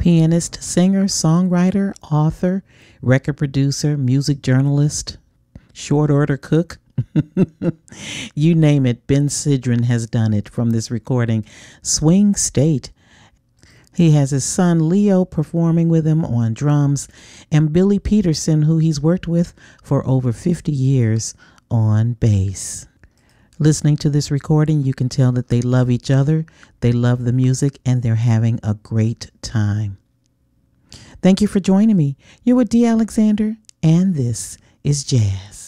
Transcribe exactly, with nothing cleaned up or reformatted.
Pianist, singer, songwriter, author, record producer, music journalist, short order cook. You name it, Ben Sidran has done it from this recording, Swing State. He has his son Leo performing with him on drums, and Billy Peterson, who he's worked with for over fifty years, on bass. Listening to this recording, you can tell that they love each other, they love the music, and they're having a great time. Thank you for joining me. You're with Dee Alexander, and this is Jazz.